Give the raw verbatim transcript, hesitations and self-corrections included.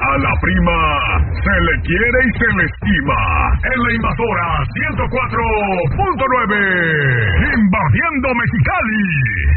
A la prima se le quiere y se le estima. En la Invasora ciento cuatro punto nueve. Invadiendo Mexicali.